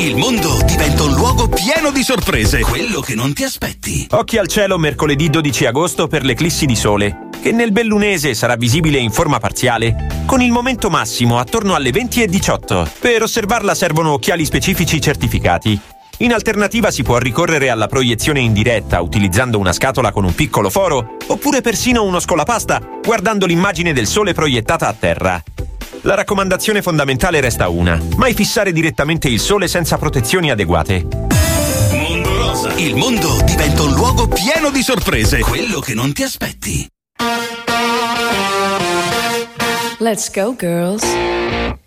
Il mondo diventa un luogo pieno di sorprese. Quello che non ti aspetti. Occhi al cielo mercoledì 12 agosto per l'eclissi di sole, che nel Bellunese sarà visibile in forma parziale, con il momento massimo attorno alle 20:18. Per osservarla servono occhiali specifici certificati. In alternativa si può ricorrere alla proiezione in diretta utilizzando una scatola con un piccolo foro, oppure persino uno scolapasta guardando l'immagine del sole proiettata a terra. La raccomandazione fondamentale resta una: mai fissare direttamente il sole senza protezioni adeguate. Mondo Rosa. Il mondo diventa un luogo pieno di sorprese. Quello che non ti aspetti. Let's go, girls.